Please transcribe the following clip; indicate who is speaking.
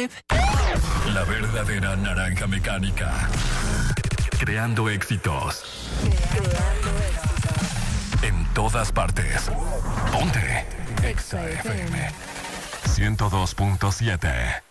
Speaker 1: Drive.
Speaker 2: La verdadera naranja mecánica. Creando éxitos. En todas partes. Ponte Exa FM 102.7.